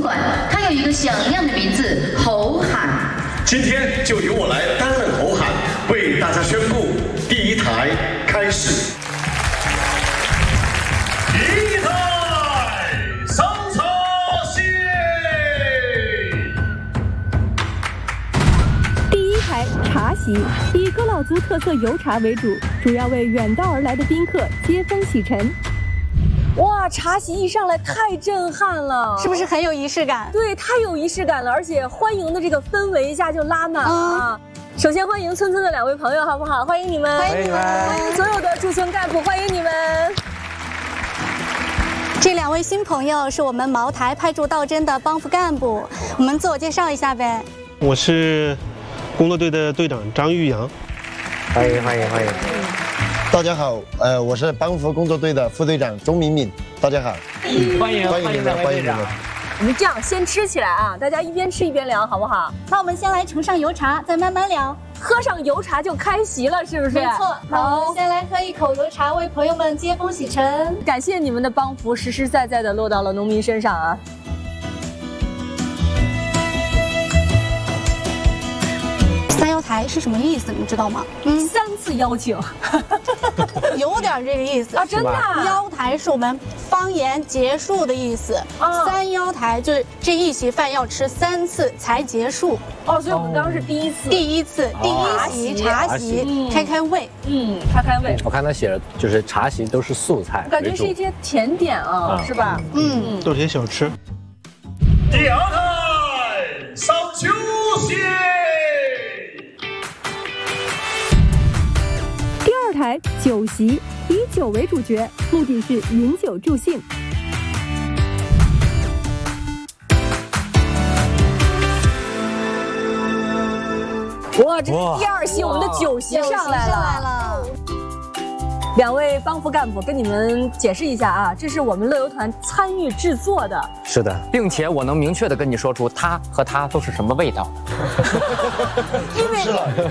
馆，它有一个响亮的名字——侯喊。 今天就由我来担任侯喊，为大家宣布第一台开始。第一台上茶戏。 第一台茶席以哥老族特色油茶为主，主要为远道而来的宾客接风洗尘。 哇，茶席一上来太震撼了， 是不是很有仪式感？ 对，太有仪式感了，而且欢迎的这个氛围一下就拉满了啊！首先欢迎村的2位朋友，好不好？欢迎你们， 欢迎你们， 欢迎所有的驻村干部，欢迎你们。 这2位新朋友是我们茅台派驻道真的帮扶干部，我们自我介绍一下呗。 我是工作队的队长张玉阳。 欢迎。 大家好，我是帮扶工作队的副队长钟敏敏。大家好， 欢迎你们。 我们这样先吃起来啊，大家一边吃一边聊，好不好？ 那我们先来盛上油茶，再慢慢聊。 喝上油茶就开席了，是不是？ 没错。那我们先来喝一口油茶，为朋友们接风洗尘。 感谢你们的帮扶，实实在在的落到了农民身上啊。 3邀台是什么意思？你知道吗 ？3次邀请， 有点这个意思啊！真的啊， 邀台是我们方言结束的意思。3邀台就是这一席饭要吃3次才结束。 哦，所以我们刚刚是第一次， 第一席茶席，开胃。 开胃。 我看他写的就是茶席都是素菜， 感觉是一些甜点啊，是吧？ 都是些小吃。 第2台上酒席。 第2台酒席以酒为主角，目的是饮酒助兴。 哇，这是第2席，我们的酒席上来了。2位帮扶干部跟你们解释一下啊，这是我们乐游团参与制作的。 是的，并且我能明确的跟你说出它和它都是什么味道。 因为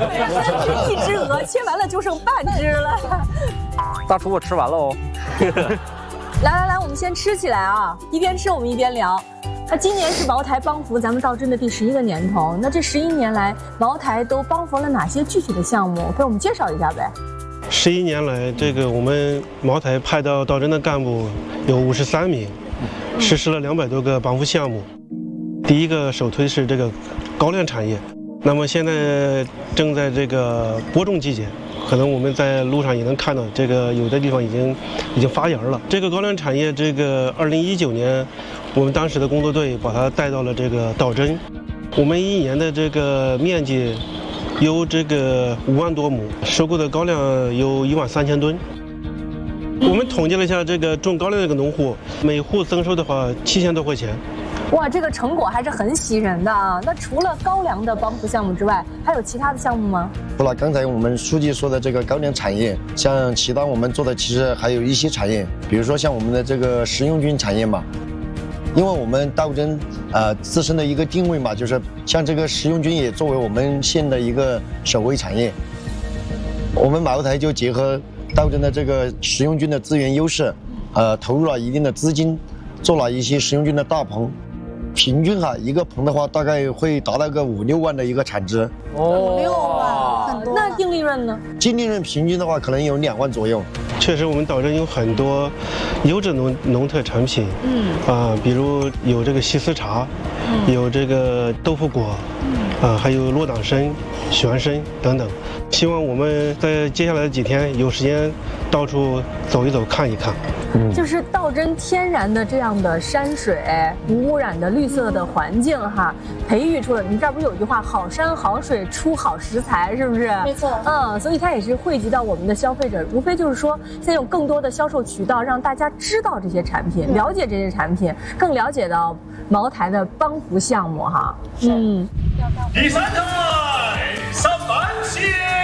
3只1只鹅，切完了就剩半只了。 大厨，我吃完了哦。 来，我们先吃起来啊！一边吃我们一边聊。那今年是茅台帮扶咱们道真的第11个年头，那这11年来，茅台都帮扶了哪些具体的项目？给我们介绍一下呗。 11年来，我们茅台派到道真的干部有53名，实施了200多个帮扶项目。第一个首推是这个高粱产业，那么现在正在这个播种季节，可能我们在路上也能看到，有的地方已经发芽了。这个高粱产业，2019年，我们当时的工作队把它带到了这个道真，我们1年的这个面积有5万多亩，收购的高粱有13000吨。我们统计了一下，种高粱的农户每户增收的话7000多块钱。 哇，这个成果还是很喜人的啊！那除了高粱的帮扶项目之外，还有其他的项目吗？ 除了刚才我们书记说的这个高粱产业，像其他我们做的其实还有一些产业，比如说像我们的这个食用菌产业嘛。因为我们道真自身的一个定位嘛，就是像这个食用菌也作为我们县的一个首位产业，我们茅台就结合道真的这个食用菌的资源优势，投入了一定的资金，做了一些食用菌的大棚，平均一个棚的话大概会达到个5、6万的一个产值。 5、6万，很多。 那净利润呢？ 净利润平均的话可能有2万左右。 确实，我们道真有很多优质农特产品，比如有这个西施茶，有这个豆腐果，还有落党参、玄参等等。希望我们在接下来的几天有时间到处走一走、看一看。 就是道真天然的这样的山水、无污染的绿色的环境哈，培育出了。你这儿不是有句话，好山好水出好食材，是不是？ 没错。 所以它也是惠及到我们的消费者，无非就是说，现在有更多的销售渠道，让大家知道这些产品，了解这些产品，更了解到茅台的帮扶项目哈。 第3台上饭席。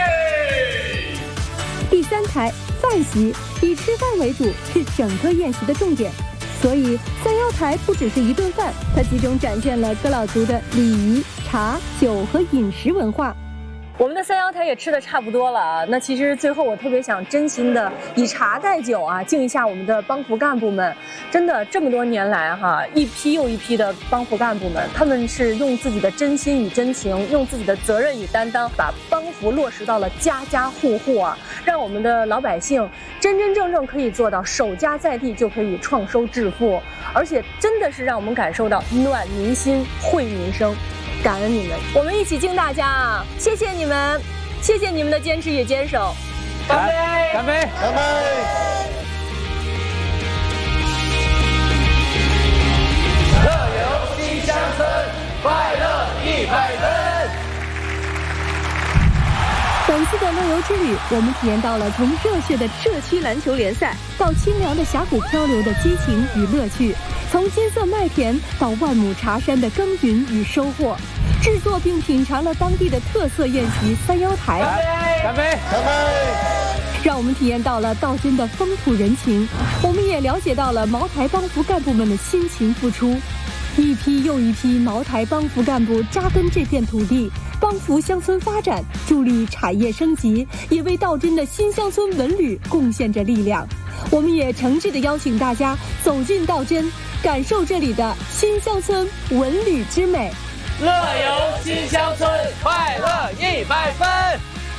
第3台饭席以吃饭为主，是整个宴席的重点。所以3邀台不只是一顿饭，它集中展现了哥老族的礼仪、茶、酒和饮食文化。 我们的三瑶台也吃的差不多了啊，那其实最后我特别想真心的以茶代酒啊，敬一下我们的帮扶干部们。真的这么多年来哈，一批又一批的帮扶干部们，他们是用自己的真心与真情，用自己的责任与担当，把帮扶落实到了家家户户啊，让我们的老百姓真真正正可以做到守家在地就可以创收致富，而且真的是让我们感受到暖民心、惠民生。感恩你们，我们一起敬大家啊！谢谢你们，谢谢你们的坚持与坚守。 干杯！干杯！ 干杯！ 乐游新乡村，快乐100分。 本次的乐游之旅，我们体验到了从热血的社区篮球联赛到清凉的峡谷漂流的激情与乐趣，从金色麦田到万亩茶山的耕耘与收获，制作并品尝了当地的特色宴席三瑶台。 干杯！ 干杯！ 让我们体验到了道真的风土人情，我们也了解到了茅台帮扶干部们的辛勤付出。一批又一批茅台帮扶干部扎根这片土地，帮扶乡村发展，助力产业升级，也为道真的新乡村文旅贡献着力量。我们也诚挚地邀请大家走进道真，感受这里的新乡村文旅之美。 乐游新乡村，快乐100分。